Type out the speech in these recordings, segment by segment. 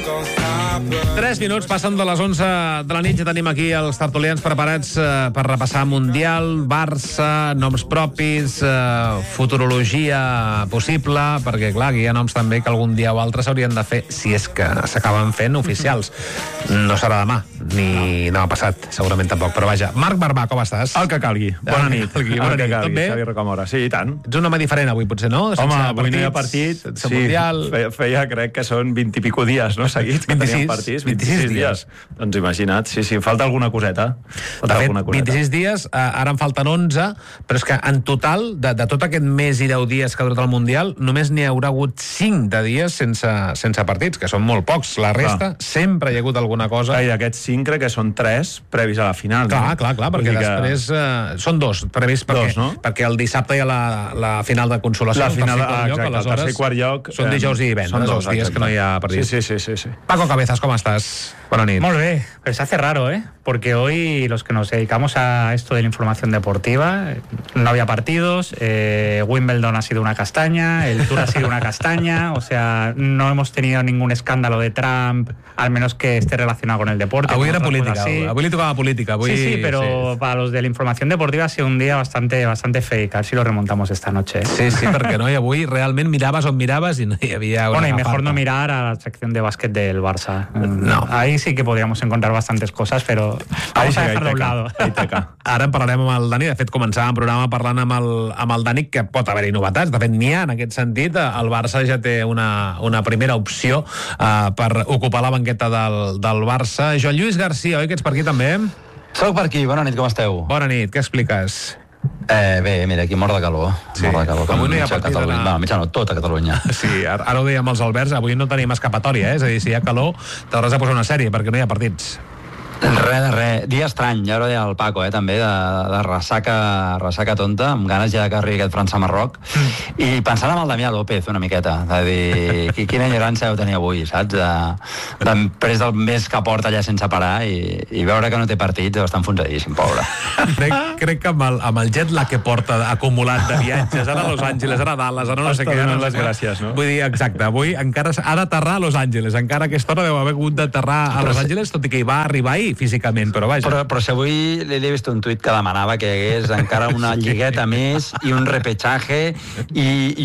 3 minuts passen de les 11 de la nit. Ja tenim aquí els tertulians preparats per repassar Mundial, Barça, noms propis, futurologia possible, perquè, clar, aquí hi ha noms també que algun dia o altre s'haurien de fer, si és que s'acaben fent oficials. No serà demà, ni demà passat, segurament tampoc, però vaja. Marc Barbà, com estàs? El que calgui. Bona nit. Bona nit. Tot bé? Xavi Rocamora. Sí, i tant. Ets un home diferent avui, potser, no? Home, avui no hi ha partit. Sense Mundial. Feia, crec que són 20 i pico dies, no? Seguits, que teníem partits. 26 dies. Doncs imagina't, sí, falta alguna coseta. De fet, 26 dies, ara en falten 11, però és que en total, de tot aquest mes i 10 dies que ha durat el Mundial, només n'hi haurà hagut 5 de dies sense partits, que són molt pocs. La resta, sempre hi ha hagut alguna cosa. I aquests 5 crec que són 3 previs a la final. Clar, perquè després són 2 previs, perquè el dissabte hi ha la final de consolació, el tercer i quart lloc, són dijous i divendres, els dies que no hi ha partits. Sí. Paco Cabezas, ¿cómo estás? Buenas noches. Muy bien, pues se hace raro, porque hoy los que nos dedicamos a esto de la información deportiva, no había partidos, Wimbledon ha sido una castaña, el Tour ha sido una castaña, o sea, no hemos tenido ningún escándalo de Trump, al menos que esté relacionado con el deporte. Avui era política, avui li tocava política. Sí, pero para los de la información deportiva ha sido un día bastante fake, a ver si lo remontamos esta noche. Sí, perquè no, i avui realment miraves on miraves i no hi havia... Bueno, y mejor no mirar a la sección de básquet del Barça. No. Ahí sí que podríamos encontrar bastantes cosas, pero vamos a dejarlo a un lado. Ara en parlarem amb el Dani. De fet, començàvem el programa parlant amb el Dani, que pot haver-hi novetats. De fet, n'hi ha en aquest sentit. El Barça ja té una primera opció per ocupar la banqueta del Barça. Joan Lluís Garcia, oi que ets per aquí també? Soc per aquí, bona nit, com esteu? Bona nit, què expliques? Bé, mira, aquí mort de calor. Sí. Mort de calor. Avui no hi ha partit no, tota Catalunya. Sí, ara ho dèiem els Alberts, avui no tenim escapatòria, és a dir, si hi ha calor t'hauràs de posar una sèrie, perquè no hi ha partits. Res. Dia estrany, ja ho deia el Paco, també, de ressaca tonta, amb ganes ja que arribi aquest França-Marroc, i pensant en el Damià López una miqueta, de dir, quina ignorància deu tenir avui, saps? Després del mes que porta allà sense parar i veure que no té partits, deu estar enfonsadíssim, pobre. Crec que amb el jet lag que porta acumulat de viatges, ara a Los Angeles, ara a Dallas, ara no sé què... Està donant les gràcies, no? Vull dir, exacte, avui encara ha d'aterrar a Los Angeles, encara a aquesta hora deu haver hagut d'aterrar a Los Angeles, tot i que hi va arribar ahir físicament, però vaja. Però si avui li he vist un tuit que demanava que hi hagués encara una lligueta més i un repetxatge i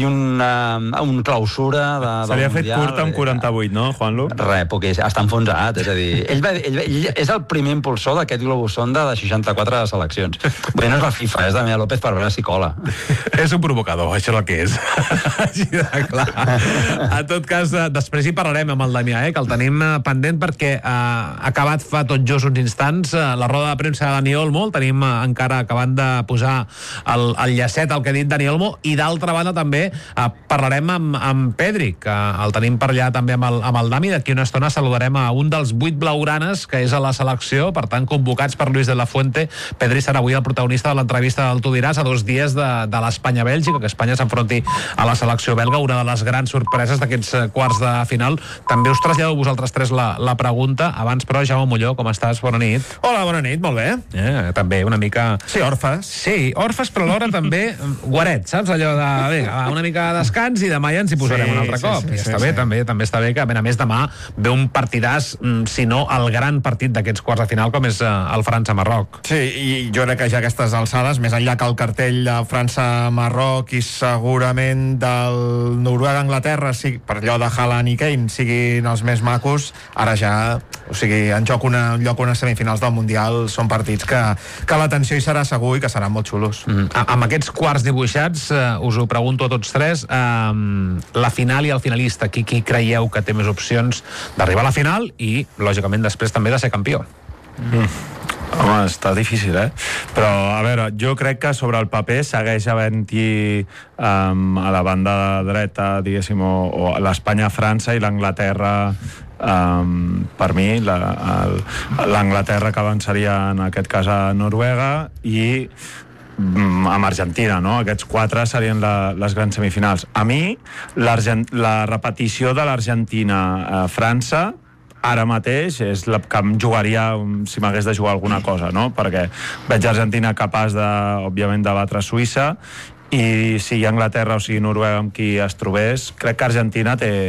un clausura se li ha fet curta amb 48, no, Juanlu? Perquè està enfonsat, és a dir, ell és el primer impulsor d'aquest globus sonda de 64 seleccions. Bé, no és la FIFA, és Damià López per veure si cola. És un provocador, això és el que és. Així de clar. En tot cas, després hi parlarem amb el Damià, que el tenim pendent perquè ha acabat fa tot just uns instants la roda de premsa de Dani Olmo. El tenim encara acabant de posar el llacet al que ha dit Dani Olmo, i d'altra banda també parlarem amb Pedri, que el tenim per allà també amb el Dami. D'aquí una estona saludarem a un dels 8 blaugranes que és a la selecció, per tant convocats per Luis de la Fuente. Pedri serà avui el protagonista de l'entrevista del Tu diràs, a 2 dies de l'Espanya-Bèlgica, que Espanya s'enfronti a la selecció belga, una de les grans sorpreses d'aquests quarts de final. També us trasllado a vosaltres 3 la pregunta. Abans, però, Jaume Molló, com estàs? Bona nit. Hola, bona nit, molt bé. També una mica... Sí, orfes. Sí, orfes, però alhora també guaret, saps? Allò de, vinga, una mica de descans i demà ja ens hi posarem un altre cop. I està bé, també està bé que, a més, demà ve un partidàs, si no el gran partit d'aquests quarts de final, com és el França-Marroc. Sí, i jo crec que ja aquestes alçades, més enllà que el cartell de França-Marroc i segurament del Noruega-Anglaterra, sí, per allò de Haaland i Kane, siguin els més macos, ara ja, o sigui, en joc un lloc unes semifinals del Mundial són partits que l'atenció hi serà segur i que seran molt xulos. Amb aquests quarts dibuixats, us ho pregunto a tots 3, la final i el finalista, qui creieu que té més opcions d'arribar a la final i, lògicament, després també de ser campió? Home, està difícil, però, a veure, jo crec que sobre el paper segueix havent-hi a la banda dreta, diguéssim, o l'Espanya-França i l'Anglaterra. Per mi l'Anglaterra que avançaria en aquest cas a Noruega i amb Argentina, no? Aquests 4 serien les grans semifinals. A mi la repetició de l'Argentina-França ara mateix és la que em jugaria si m'hagués de jugar alguna cosa, no? Perquè veig Argentina capaç òbviament de batre Suïssa, i sigui Anglaterra o sigui Noruega amb qui es trobés, crec que Argentina té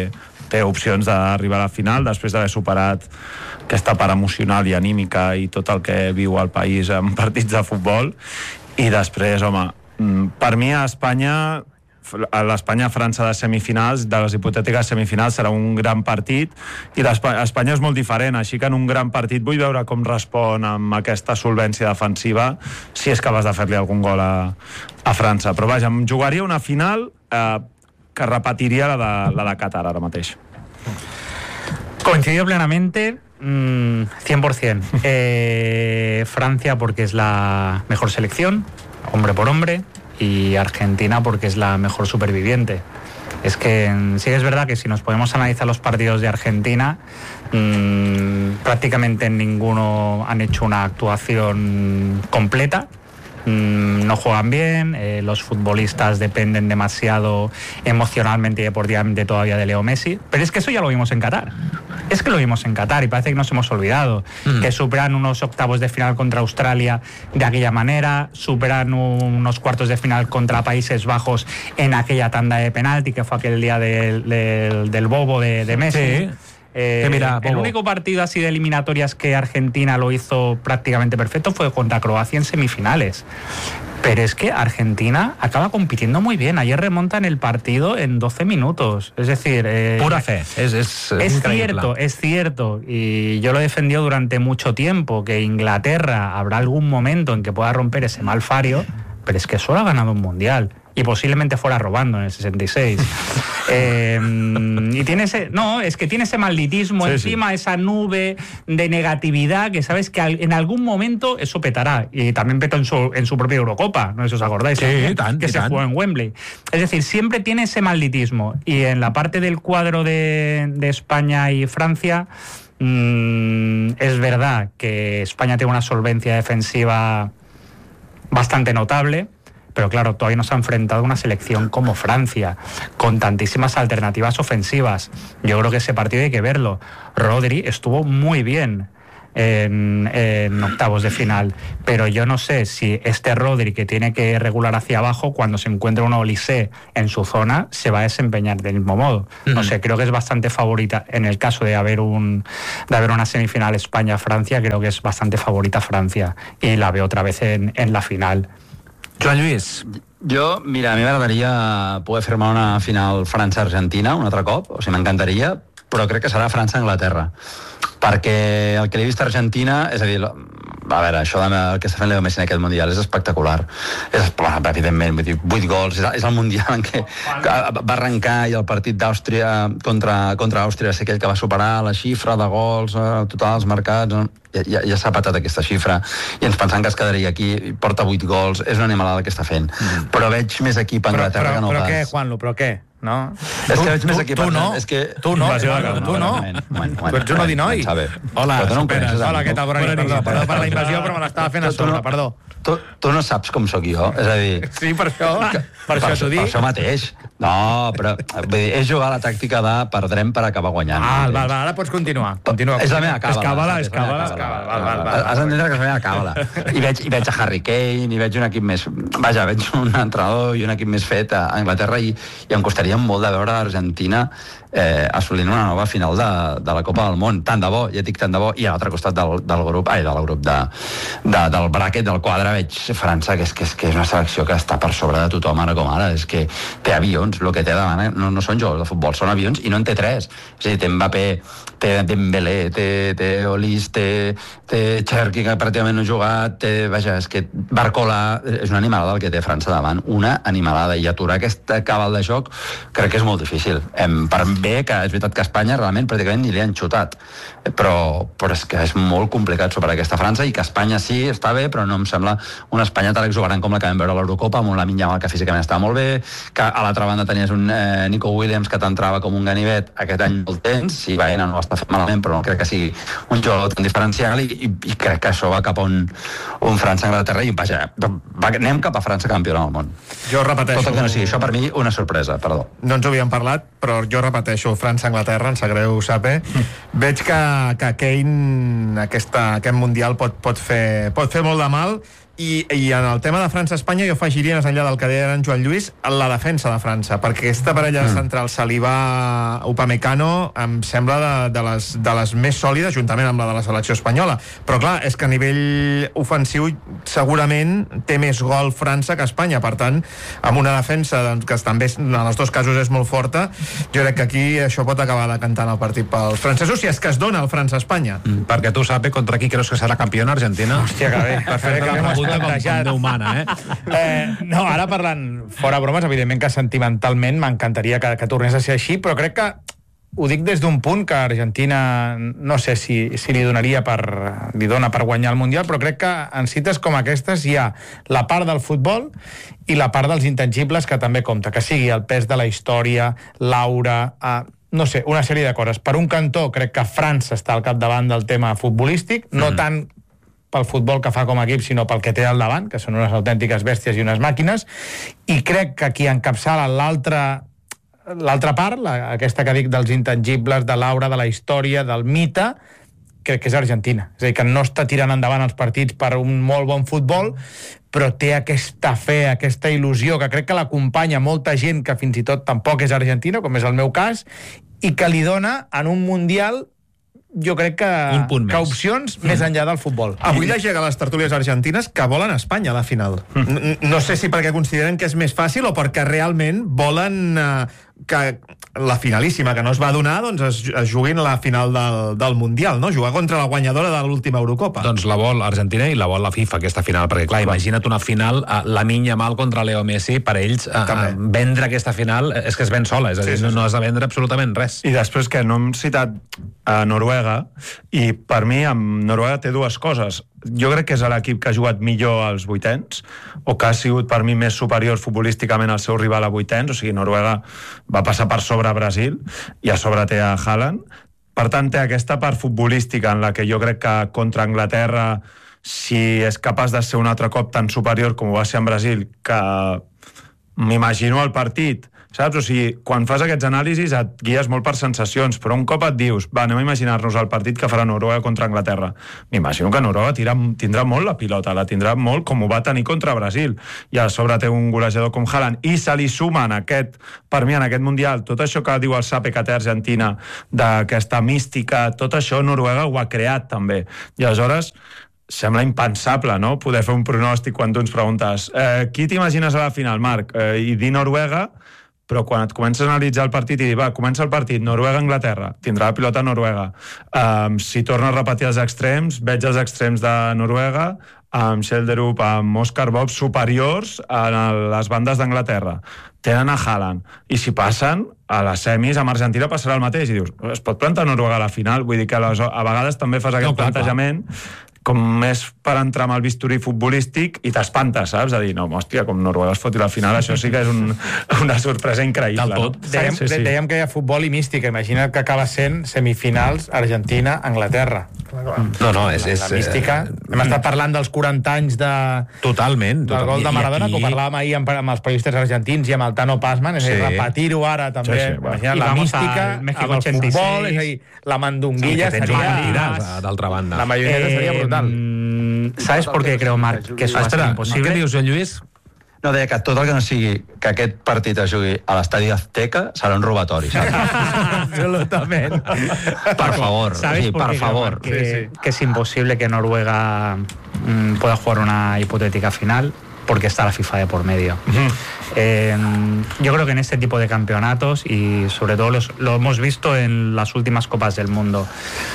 té opcions d'arribar a la final després d'haver superat aquesta part emocional i anímica i tot el que viu el país en partits de futbol. I després, home, per mi a Espanya, l'Espanya-França de semifinals, de les hipotètiques semifinals, serà un gran partit, i Espanya és molt diferent, així que en un gran partit vull veure com respon amb aquesta solvència defensiva, si és capaç de fer-li algun gol a França. Però vaja, em jugaria una final que repetiria la de Qatar ara mateix. Coincido plenamente, 100%. Francia porque es la mejor selección, hombre por hombre, y Argentina porque es la mejor superviviente. Es que sí que es verdad que si nos podemos analizar los partidos de Argentina, prácticamente ninguno han hecho una actuación completa. No juegan bien, los futbolistas dependen demasiado emocionalmente y deportivamente todavía de Leo Messi, pero es que eso ya lo vimos en Qatar. Es que lo vimos en Qatar y parece que nos hemos olvidado. Que superan unos octavos de final contra Australia de aquella manera, superan unos cuartos de final contra Países Bajos en aquella tanda de penalti que fue aquel día del bobo de Messi. Sí. Mira, el único partido así de eliminatorias que Argentina lo hizo prácticamente perfecto fue contra Croacia en semifinales. Pero es que Argentina acaba compitiendo muy bien. Ayer remontan el partido en 12 minutos. Es decir... pura fe. Es cierto. Y yo lo he defendido durante mucho tiempo, que Inglaterra habrá algún momento en que pueda romper ese mal fario, pero es que solo ha ganado un mundial. Y posiblemente fuera robando en el 66. Y tiene tiene ese malditismo encima, esa nube de negatividad que sabes que en algún momento eso petará. Y también petó en su propia Eurocopa, no sé si os acordáis, que se jugó en Wembley. Es decir, siempre tiene ese malditismo. Y en la parte del cuadro de España y Francia, es verdad que España tiene una solvencia defensiva bastante notable, pero claro, todavía nos ha enfrentado una selección como Francia, con tantísimas alternativas ofensivas. Yo creo que ese partido hay que verlo. Rodri estuvo muy bien en octavos de final, pero yo no sé si este Rodri, que tiene que regular hacia abajo, cuando se encuentra una Olise en su zona, se va a desempeñar del mismo modo. No sé, creo que es bastante favorita, en el caso de haber una semifinal España-Francia, creo que es bastante favorita Francia, y la veo otra vez en la final. Joan Lluís. Jo, mira, a mi m'agradaria poder firmar una final França-Argentina un altre cop, o sigui, m'encantaria, però crec que serà França-Anglaterra, perquè el que l'he vist a Argentina, és a dir, a veure, això del que està fent Leo Messi en aquest Mundial és espectacular. Evidentment, vull dir, 8 gols, és el Mundial en què va arrencar i el partit d'Àustria contra Àustria va ser aquell que va superar la xifra de gols totals marcats, ja s'ha patat aquesta xifra i ens pensant que es quedaria aquí, porta 8 gols, és una animalada que està fent, però veig més equip a Anglaterra que no pas. Però què, Juanlo, però què? No? És que veig més equip... Tu no, tu no. Tu ets un odinoi. Hola, què tal? Perdó per la invasió, però me l'estava fent a sobre, perdó. Tu no saps com sóc jo, és a dir... Sí, per això t'ho dic. Per això mateix. No, però és jugar a la tàctica de perdrem per acabar guanyant. Val, ara pots continuar. És la meva càbala. És càbala. Has d'entendre que és la meva càbala. I veig a Harry Kane, i veig un equip més... Vaja, veig un entrenador i un equip més fet a Anglaterra i em costaria molt de veure l'Argentina assolint una nova final de la Copa del Món. Tant de bo, ja dic tant de bo, i a l'altre costat del grup del bràquet, del quadre, veig França, que és una selecció que està per sobre de tothom ara com ara. És que té avions, el que té davant no són jugadors de futbol, són avions, i no en té 3. És a dir, té Mbappé, té Dembélé, té Olise, té Cherki, que pràcticament no ha jugat, vaja, és que Barcola és una animalada el que té França davant, una animalada, i aturar aquest cabal de joc crec que és molt difícil. Per bé que és veritat que Espanya realment pràcticament ni li han xutat, però és que és molt complicat superar aquesta França, i que Espanya sí, està bé, però no em sembla una Espanya tan exuberant com la que vam veure a l'Eurocopa, amb un Lamine Yamal que físicament estava molt bé, que a l'altra banda tenies un Nico Williams que t'entrava com un ganivet. Aquest any no el tens, si Baena no està fent malament, però no crec que sigui un jugador tan diferencial, i crec que això va cap a un França-Anglaterra, i vaja, anem cap a França campiona del món. Jo repeteixo... Tot el que no sigui això, per mi, una sorpresa, perdó. No ens ho havíem parlat, però jo repeteixo, França-Anglaterra, em sap greu saber. Veig que Kane aquest Mundial pot fer molt de mal, I en el tema de França-Espanya jo afegiria, més enllà del que deia en Joan Lluís, la defensa de França, perquè aquesta parella central Saliba-Upamecano em sembla de les més sòlides, juntament amb la de la selecció espanyola. Però clar, és que a nivell ofensiu segurament té més gol França que Espanya, per tant, amb una defensa que també en els dos casos és molt forta, jo crec que aquí això pot acabar decantant el partit pels francesos, si és que es dona el França-Espanya. Perquè tu saps contra qui creus que serà campió en Argentina? Hòstia, que bé. Perfectament com humana, no, ara parlant fora bromes, evidentment que sentimentalment m'encantaria que tornés a ser així, però crec que ho dic des d'un punt que Argentina no sé si li dona per guanyar el Mundial, però crec que en cites com aquestes hi ha la part del futbol i la part dels intangibles que també compta, que sigui el pes de la història, l'aura, no sé, una sèrie de coses. Per un cantó crec que França està al capdavant del tema futbolístic, no tant pel futbol que fa com a equip, sinó pel que té al davant, que són unes autèntiques bèsties i unes màquines, i crec que qui encapçala l'altra part, aquesta que dic dels intangibles, de l'aura, de la història, del mite, crec que és Argentina. És a dir, que no està tirant endavant els partits per un molt bon futbol, però té aquesta fe, aquesta il·lusió, que crec que l'acompanya molta gent que fins i tot tampoc és argentina, com és el meu cas, i que li dona en un Mundial jo crec que opcions més enllà del futbol. Avui llegiré a les tertúlies argentines que volen Espanya a la final. No sé si perquè consideren que és més fàcil o perquè realment volen que la finalíssima que no es va donar doncs es juguin la final del Mundial, no? Jugar contra la guanyadora de l'última Eurocopa. Doncs la vol Argentina i la vol la FIFA, aquesta final, perquè clar, imagina't una final, Lamine Yamal contra Leo Messi, per ells vendre aquesta final és que es ven sola, és a dir, no has de vendre absolutament res. I després que no hem citat Noruega, i per mi amb Noruega té dues coses. Jo crec que és l'equip que ha jugat millor als vuitens, o que ha sigut per mi més superior futbolísticament al seu rival a vuitens, o sigui, Noruega va passar per sobre a Brasil i a sobre té a Haaland. Per tant, té aquesta part futbolística en la que jo crec que contra Anglaterra, si és capaç de ser un altre cop tan superior com ho va ser en Brasil, que m'imagino el partit, saps? O sigui, quan fas aquests anàlisis et guies molt per sensacions, però un cop et dius, anem a imaginar-nos el partit que farà Noruega contra Anglaterra. M'imagino que Noruega tindrà molt la pilota, la tindrà molt com ho va tenir contra Brasil, i a sobre té un golejador com Haaland, i se li suma per mi en aquest Mundial, tot això que diu el Sape que té Argentina, d'aquesta mística, tot això Noruega ho ha creat també, i aleshores sembla impensable, no?, poder fer un pronòstic quan tu ens preguntes qui t'imagines a la final, Marc? I dir Noruega, però quan et comences a analitzar el partit i dir, comença el partit, Noruega-Anglaterra, tindrà la pilota Noruega. Si torno a repetir els extrems, veig els extrems de Noruega, amb Schelderup, amb Oscar Bob, superiors a les bandes d'Anglaterra. Tenen a Haaland. I si passen, a les semis, amb Argentina passarà el mateix. I dius, es pot plantar Noruega a la final? Vull dir que a vegades també fas aquest plantejament com més per entrar amb el bisturí futbolístic i t'espantes, saps? A dir, no, hòstia, com Noruega es foti la final, això sí que és una sorpresa increïble. Del tot. No? Dèiem que hi ha futbol i mística. Imagina't que acaba sent semifinals Argentina-Anglaterra. No, és... La mística... Hem estat parlant dels 40 anys Totalment. del gol de Maradona, que ho parlàvem ahir amb els periodistes argentins i amb el Tano Pasman, és a dir, repetir-ho ara també. Imagina't la mística amb el futbol, és a dir, la mandonguilla seria... d'altra banda. La maionesa seria brutal. ¿Sabes por qué creo, Marc, que eso va a ser imposible? Què dius, Joan Lluís? No, deia que tot el que no sigui que aquest partit es jugui a l'estadi Azteca serà un robatori, saps? Absolutament. Per favor, ¿Sabes por per qué favor. creo, que es imposible que Noruega pueda jugar una hipotética final? Porque está la FIFA de por medio. Yo creo que en este tipo de campeonatos, y sobre todo lo hemos visto en las últimas Copas del Mundo,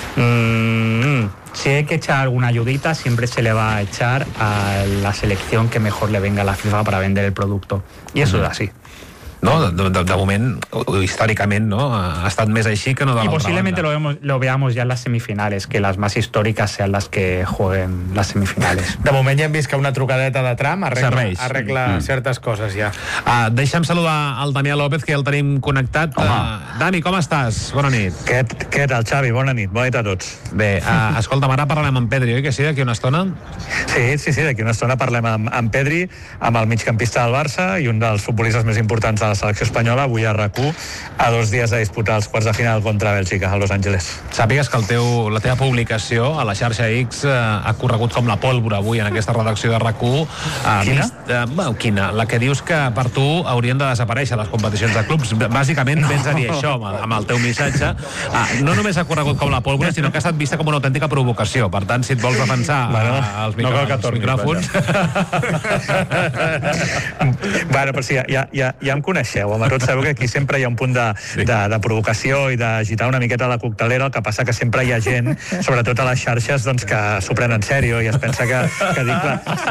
si hay que echar alguna ayudita, siempre se le va a echar a la selección que mejor le venga a la FIFA para vender el producto. Y eso es así. No, de moment, històricament, no? Ha estat més així que no de l'altra banda. Y posiblemente lo veamos ya en las semifinales, que las más históricas sean las que jueguen las semifinales. De moment ja hem vist que una trucadeta de tram arregla certes coses ja. Deixa'm saludar al Damià López, que ja el tenim connectat. Dami, com estàs? Bona nit. Què tal, Xavi? Bona nit a tots. Bé, escolta'm, ara parlem amb Pedri, oi que sí, d'aquí una estona? Sí, d'aquí una estona parlem amb Pedri, amb el migcampista del Barça i un dels futbolistes més importants la selecció espanyola avui a RAC1 a 2 dies de disputar els quarts de final contra Bèlgica a Los Angeles. Sàpigues que la teva publicació a la xarxa X ha corregut com la pólvora avui en aquesta redacció de RAC1. Quina? La que dius que per tu haurien de desaparèixer les competicions de clubs. Bàsicament vens a dir això amb el teu missatge. No només ha corregut com la pólvora, sinó que ha estat vista com una autèntica provocació. Per tant, si et vols defensar els micròfons... Bueno, però sí, ja em coneixeu, home, tots sabeu que aquí sempre hi ha un punt de provocació i d'agitar una miqueta la coctelera, el que passa que sempre hi ha gent, sobretot a les xarxes, doncs, que s'ho pren en sèrio i es pensa que dic,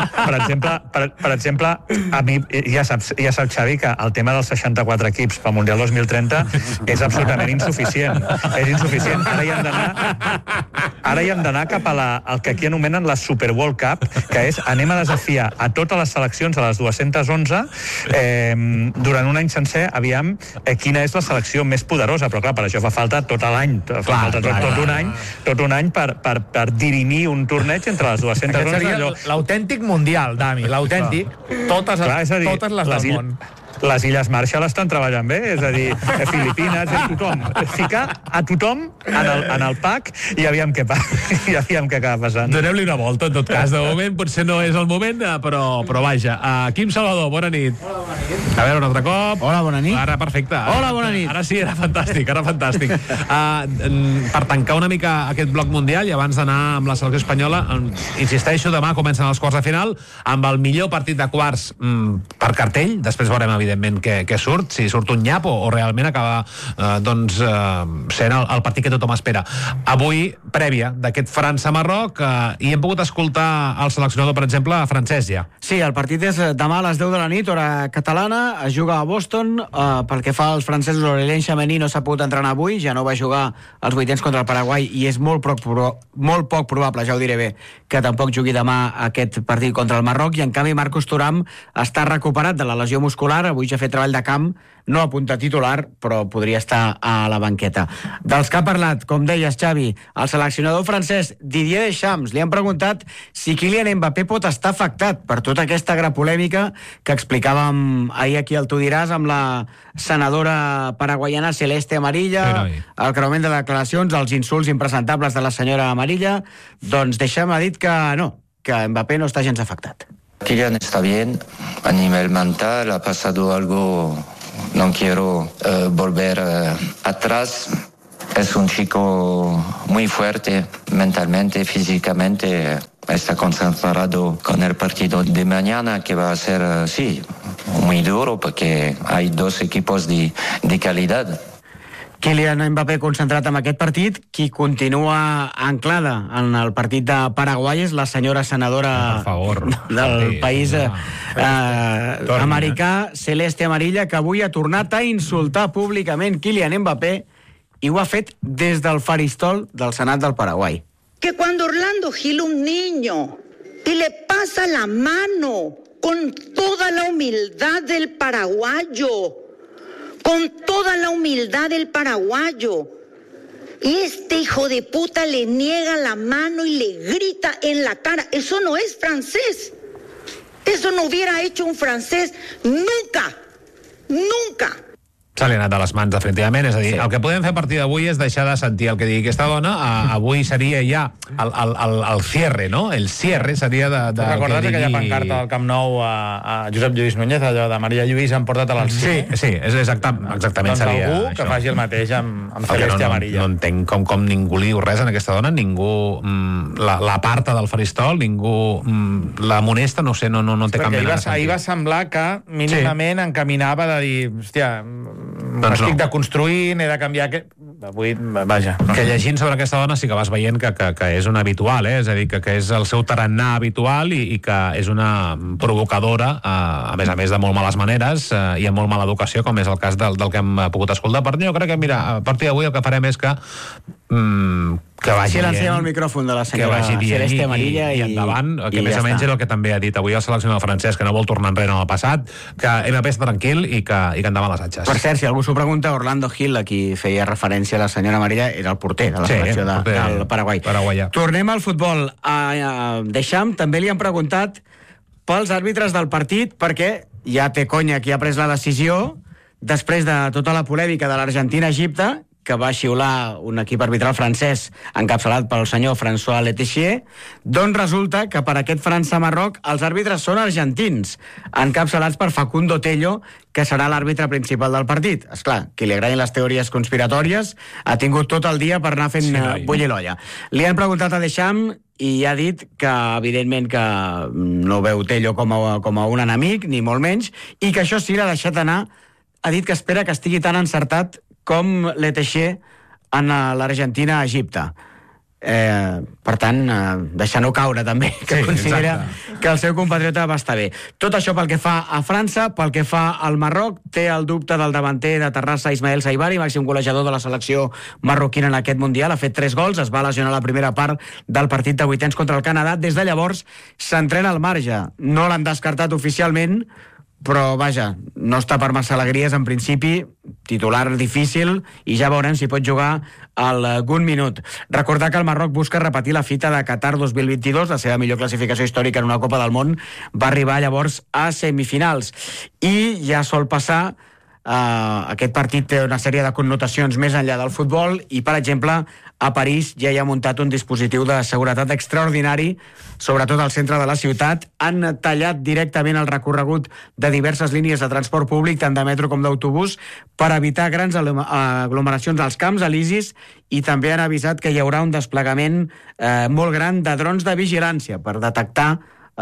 per exemple, a mi, ja saps, Xavi, que el tema dels 64 equips pel Mundial 2030 és absolutament insuficient. És insuficient. Ara hi hem d'anar cap al que aquí anomenen la Super World Cup, que és anem a desafiar a totes les seleccions, a les 211, durant un any sencer, aviam quina és la selecció més poderosa, però clar, per això fa falta tot l'any, tot un any per dirimir un torneig entre les 211. Aquest seria l'autèntic mundial, Dami, l'autèntic. Totes les del món. Les Illes Marshall estan treballant bé, és a dir, Filipines, tothom. Ficar a tothom en el pack i aviam què acaba passant. Doneu-li una volta, en tot cas. De moment potser no és el moment, però vaja. Quim Salvador, bona nit. Hola, bona nit. A veure, un altre cop. Hola, bona nit. Ara, perfecte. Hola, bona nit. Ara sí, era fantàstic. Per tancar una mica aquest bloc mundial i abans d'anar amb la selecció espanyola, insisteixo, demà comencen els quarts de final amb el millor partit de quarts per cartell. Després veurem, evidentment, què surt, si surt un nyap o realment acaba sent el partit que tothom espera. Avui, prèvia d'aquest França-Marroc, i hem pogut escoltar el seleccionador, per exemple, francès ja. Sí, el partit és demà a les 10 de la nit, hora catalana, es juga a Boston. Pel que fa als francesos, Aurélien Tchouameni no s'ha pogut entrenar avui, ja no va jugar als vuitens contra el Paraguai i és molt poc probable, ja ho diré bé, que tampoc jugui demà aquest partit contra el Marroc, i en canvi Marcus Thuram està recuperat de la lesió muscular, avui ja ha fet treball de camp, no apunta titular, però podria estar a la banqueta. Dels que ha parlat, com deies, Xavi, el seleccionador francès Didier Deschamps, li han preguntat si Kylian Mbappé pot estar afectat per tota aquesta gran polèmica que explicàvem ahir aquí al Tu diràs amb la senadora paraguaiana Celeste Amarilla, el creuament de declaracions, els insults impresentables de la senyora Amarilla. Doncs Deschamps ha dit que no, que Mbappé no està gens afectat. Kylian está bien, a nivel mental ha pasado algo, no quiero volver atrás, es un chico muy fuerte mentalmente, físicamente, está concentrado con el partido de mañana que va a ser, sí, muy duro porque hay dos equipos de calidad. Kylian Mbappé concentrat en aquest partit. Qui continua anclada en el partit de Paraguai és la senyora senadora del país americà, Celeste Amarilla, que avui ha tornat a insultar públicament Kylian Mbappé i ho ha fet des del faristol del Senat del Paraguai. Que cuando Orlando Gil, un niño, y le pasa la mano con toda la humildad del paraguayo, con toda la humildad del paraguayo, y este hijo de puta le niega la mano y le grita en la cara. Eso no es francés. Eso no hubiera hecho un francés nunca. Nunca. Se li ha anat a les mans, definitivament. És a dir, el que podem fer a partir d'avui és deixar de sentir el que digui aquesta dona. Avui seria ja el cierre, no? El cierre seria de recordat aquella pancarta del Camp Nou a Josep Lluís Núñez, allò de Maria Lluís han portat a l'Alcina. Sí, exactament doncs seria algú això. Que faci el mateix amb Celeste Amarilla. No entenc com ningú li diu res en aquesta dona, ningú l'aparta del faristol, ningú l'amonesta, no sé, no té cap mena de sentit. Ahir va semblar que mínimament encaminava de dir, hòstia, m'estic deconstruint, he de canviar aquest... Avui, vaja. Que llegint sobre aquesta dona sí que vas veient que és una habitual, és a dir, que és el seu tarannà habitual i que és una provocadora, a més de molt males maneres i amb molt mala educació, com és el cas del que hem pogut escoltar. Per tant, jo crec que, mira, a partir d'avui el que farem és que vagi dient... Si el micròfon de la senyora Celeste Amarilla i endavant, que més o menys és el que també ha dit avui el seleccionador francès, que no vol tornar enrere en el passat, que Mbappé està tranquil i que endavant les atxes. Per cert, si algú s'ho pregunta, Orlando Gil, a qui feia referència la senyora Amarilla, era el porter de la selecció del Paraguai. Tornem al futbol. A Deschamps també li han preguntat pels àrbitres del partit, perquè ja té conya qui ha pres la decisió després de tota la polèmica de l'Argentina-Egipte, que va xiular un equip arbitral francès encapçalat pel senyor François Letessier, doncs resulta que per aquest França-Marroc els àrbitres són argentins, encapçalats per Facundo Tello, que serà l'àrbitre principal del partit. Esclar, qui li agradin les teories conspiratòries ha tingut tot el dia per anar fent bullir l'olla. Li han preguntat a Deschamps i ha dit que, evidentment, que no veu Tello com a un enemic, ni molt menys, i que això sí l'ha deixat anar. Ha dit que espera que estigui tan encertat com Letessier en l'Argentina-Egipte. Per tant, deixant-ho caure també, que considera que el seu compatriota va estar bé. Tot això pel que fa a França. Pel que fa al Marroc, té el dubte del davanter de Terrassa, Ismael Saibari, màxim golejador de la selecció marroquina en aquest Mundial. Ha fet 3 gols, es va lesionar la primera part del partit de vuitens contra el Canadà. Des de llavors s'entrena al marge. No l'han descartat oficialment, però vaja, no està per massa alegries en principi, titular difícil, i ja veurem si pot jugar algun minut. Recordar que el Marroc busca repetir la fita de Qatar 2022, la seva millor classificació històrica en una Copa del Món, va arribar llavors a semifinals, i ja sol passar. Aquest partit té una sèrie de connotacions més enllà del futbol, i per exemple a París ja hi ha muntat un dispositiu de seguretat extraordinari, sobretot al centre de la ciutat. Han tallat directament el recorregut de diverses línies de transport públic, tant de metro com d'autobús, per evitar grans aglomeracions als Camps Elisis, i també han avisat que hi haurà un desplegament molt gran de drons de vigilància per detectar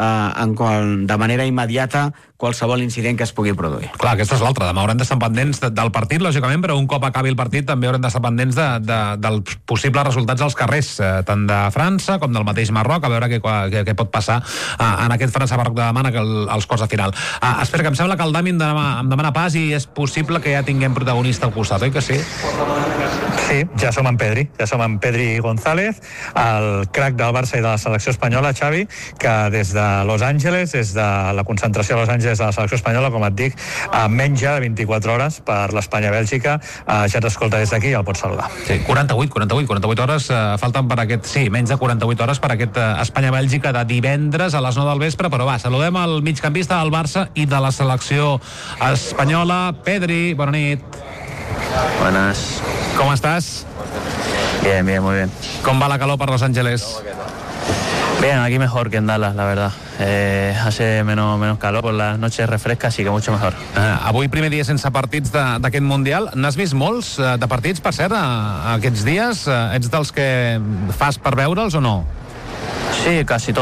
de manera immediata qualsevol incident que es pugui produir. Clar, aquesta és l'altra. Demà haurem d'estar pendents del partit, lògicament, però un cop acabi el partit també haurem d'estar pendents dels possibles resultats als carrers, tant de França com del mateix Marroc, a veure què pot passar en aquest França-Marroc de demà, als quarts de final. Espera, que em sembla que el Dami em demana pas, i és possible que ja tinguem protagonista al costat, oi que sí? Sí, ja som en Pedri González, el crac del Barça i de la selecció espanyola, Xavi, que des de Los Angeles, des de la concentració a Los Angeles de la selecció espanyola, com et dic, menys ja de 24 hores per l'Espanya-Bèlgica. Ja t'escolta des d'aquí i el pots saludar. Sí, 48 hores falten per aquest... Sí, menys de 48 hores per aquest Espanya-Bèlgica de divendres a les 9 del vespre, però va, saludem el migcampista del Barça i de la selecció espanyola, Pedri, bona nit. Buenas. ¿Cómo estás? Bien, muy bien. ¿Cómo va la calor para Los Ángeles? Bien, aquí mejor que en Dallas, la verdad. Hace menos calor, por las noches refresca, así que mucho mejor. Avui primer dia sense partits d'aquest Mundial. N'has vist molts de partits, per cert, aquests dies? Ets dels que fas per veure'ls o no? Sí, casi todo.